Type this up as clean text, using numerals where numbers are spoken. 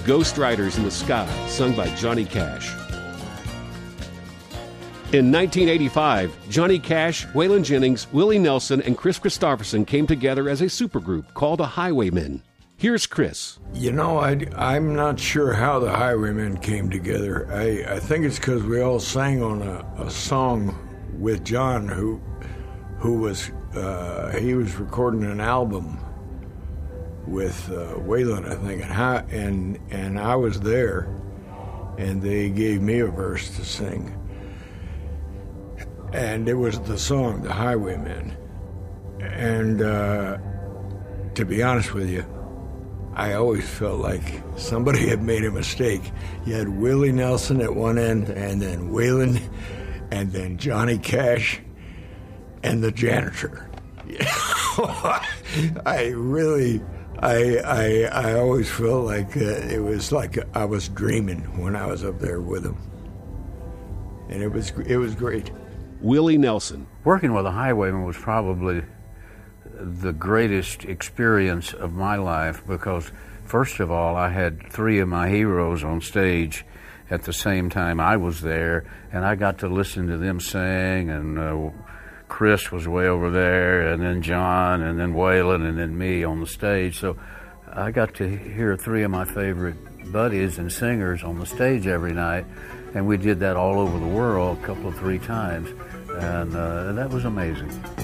Ghost Riders in the Sky, sung by Johnny Cash. In 1985, Johnny Cash, Waylon Jennings, Willie Nelson, and Chris Christopherson came together as a supergroup called the Highwaymen. Here's Chris. You know, I'm not sure how the Highwaymen came together. I think it's because we all sang on a song with John, who was he was recording an album with Waylon, I think, and I was there, and they gave me a verse to sing, and it was the song, The Highwaymen. And to be honest with you, I always felt like somebody had made a mistake. You had Willie Nelson at one end, and then Waylon, and then Johnny Cash, and the janitor. I always felt like it was like I was dreaming when I was up there with him, and it was great. Willie Nelson. Working with the Highwaymen was probably the greatest experience of my life because, first of all, I had three of my heroes on stage at the same time I was there, and I got to listen to them sing, and Chris was way over there, and then John, and then Waylon, and then me on the stage. So I got to hear three of my favorite buddies and singers on the stage every night, and we did that all over the world a couple of three times, and that was amazing.